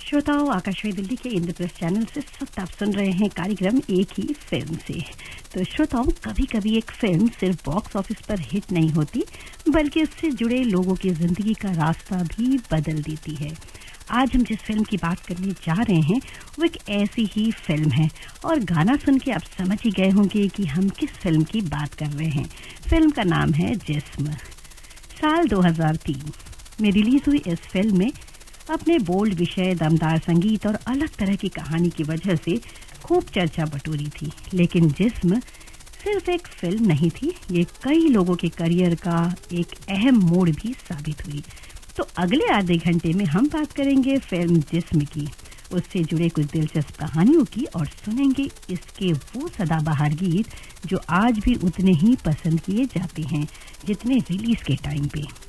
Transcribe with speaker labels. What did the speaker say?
Speaker 1: श्रोताओं, आकाशवाणी दिल्ली के इंद्रप्रस्थ चैनल से इस वक्त आप सुन रहे हैं कार्यक्रम एक ही फिल्म से। तो श्रोताओं, कभी कभी एक फिल्म सिर्फ बॉक्स ऑफिस पर हिट नहीं होती, बल्कि उससे जुड़े लोगों की जिंदगी का रास्ता भी बदल देती है। आज हम जिस फिल्म की बात करने जा रहे हैं वो एक ऐसी ही फिल्म है, और गाना सुन के आप समझ ही गए होंगे कि हम किस फिल्म की बात कर रहे हैं। फिल्म का नाम है जिस्म। साल 2003 में रिलीज हुई इस फिल्म में अपने बोल्ड विषय, दमदार संगीत और अलग तरह की कहानी की वजह से खूब चर्चा बटोरी थी। लेकिन जिस्म सिर्फ एक फिल्म नहीं थी, ये कई लोगों के करियर का एक अहम मोड़ भी साबित हुई। तो अगले आधे घंटे में हम बात करेंगे फिल्म जिस्म की, उससे जुड़े कुछ दिलचस्प कहानियों की, और सुनेंगे इसके वो सदाबहार गीत जो आज भी उतने ही पसंद किए जाते हैं जितने रिलीज के टाइम पे।